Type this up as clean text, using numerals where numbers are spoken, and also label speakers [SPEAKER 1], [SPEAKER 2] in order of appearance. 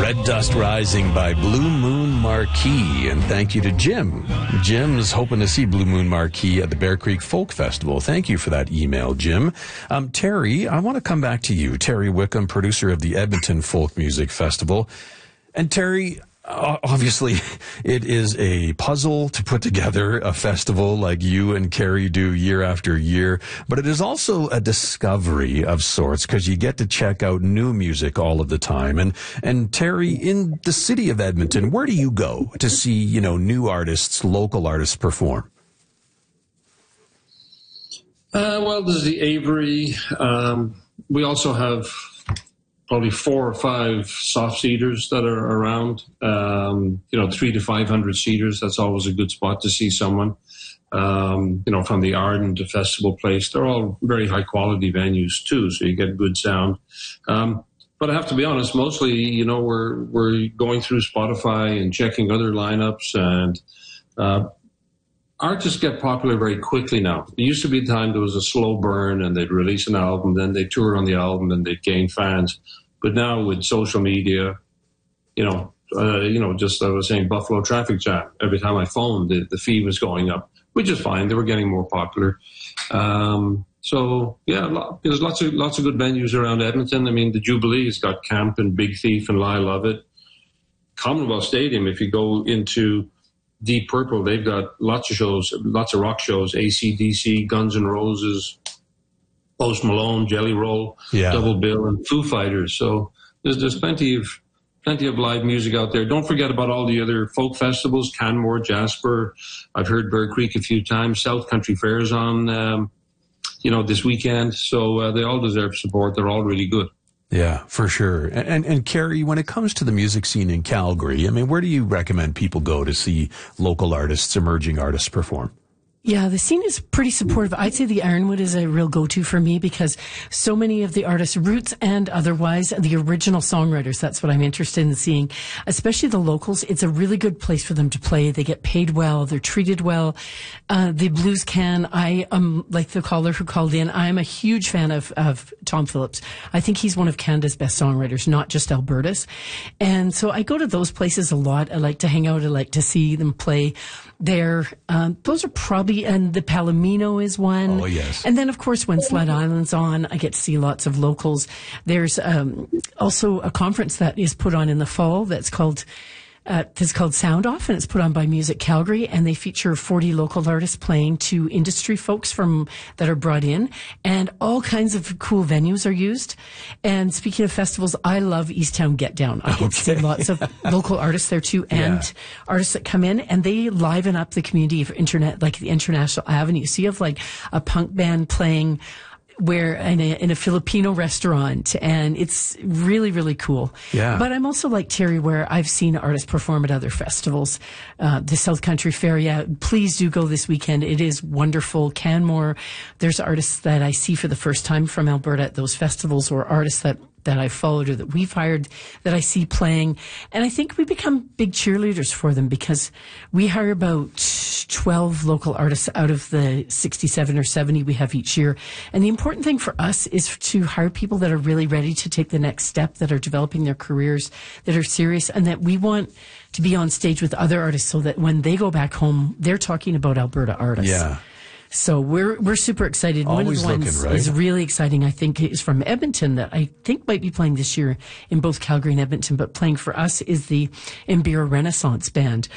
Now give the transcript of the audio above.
[SPEAKER 1] Red Dust Rising by Blue Moon Marquee. And thank you to Jim. Jim's hoping to see Blue Moon Marquee at the Bear Creek Folk Festival. Thank you for that email, Jim. Terry, I want to come back to you. Terry Wickham, producer of the Edmonton Folk Music Festival. And Terry, obviously, it is a puzzle to put together a festival like you and Carrie do year after year, but it is also a discovery of sorts because you get to check out new music all of the time. And Terry, in the city of Edmonton, where do you go to see, new artists, local artists perform?
[SPEAKER 2] Well, there's the Avery. We also have probably 4 or 5 soft seaters that are around, 300 to 500 seaters. That's always a good spot to see someone, from the Arden to Festival Place. They're all very high quality venues too, so you get good sound. But I have to be honest, mostly, we're going through Spotify and checking other lineups, and artists get popular very quickly now. There used to be a time there was a slow burn and they'd release an album, then they'd tour on the album and they'd gain fans. But now with social media, just I was saying Buffalo Traffic Jam. Every time I phoned, the fee was going up, which is fine. They were getting more popular. There's lots of good venues around Edmonton. I mean, the Jubilee has got Camp and Big Thief and Lie Lovett. Commonwealth Stadium, if you go into Deep Purple, they've got lots of shows, lots of rock shows, AC/DC, Guns N' Roses, Post Malone, Jelly Roll, Double Bill, and Foo Fighters. So there's plenty of live music out there. Don't forget about all the other folk festivals, Canmore, Jasper. I've heard Bear Creek a few times. South Country Fair's on, this weekend. So they all deserve support. They're all really good.
[SPEAKER 1] Yeah, for sure. And Carrie, when it comes to the music scene in Calgary, I mean, where do you recommend people go to see local artists, emerging artists perform?
[SPEAKER 3] Yeah, the scene is pretty supportive. I'd say the Ironwood is a real go-to for me because so many of the artists, roots and otherwise, the original songwriters, that's what I'm interested in seeing, especially the locals. It's a really good place for them to play. They get paid well. They're treated well. The Blues Can, I am like the caller who called in. I'm a huge fan of Tom Phillips. I think he's one of Canada's best songwriters, not just Alberta's. And so I go to those places a lot. I like to hang out. I like to see them play there. Those are probably, and the Palomino is one.
[SPEAKER 1] Oh, yes.
[SPEAKER 3] And then, of course, when Sled Island's on, I get to see lots of locals. There's also a conference that is put on in the fall that's called Sound Off, and it's put on by Music Calgary, and they feature 40 local artists playing to industry folks that are brought in, and all kinds of cool venues are used. And speaking of festivals, I love Easttown Get Down. I get to see lots of local artists there too, and artists that come in, and they liven up the community of internet, like the International Avenue. So you have like a punk band playing where in a Filipino restaurant, and it's really, really cool.
[SPEAKER 1] Yeah.
[SPEAKER 3] But I'm also like Terry, where I've seen artists perform at other festivals. The South Country Fair, please do go this weekend. It is wonderful. Canmore, there's artists that I see for the first time from Alberta at those festivals, or artists that I've followed or that we've hired that I see playing. And I think we become big cheerleaders for them because we hire about 12 local artists out of the 67 or 70 we have each year. And the important thing for us is to hire people that are really ready to take the next step, that are developing their careers, that are serious, and that we want to be on stage with other artists so that when they go back home, they're talking about Alberta artists.
[SPEAKER 1] Yeah.
[SPEAKER 3] So we're super excited.
[SPEAKER 1] Always
[SPEAKER 3] one of the ones
[SPEAKER 1] looking, right?
[SPEAKER 3] is really exciting, I think, is from Edmonton that I think might be playing this year in both Calgary and Edmonton, but playing for us is the Imbira Renaissance Band.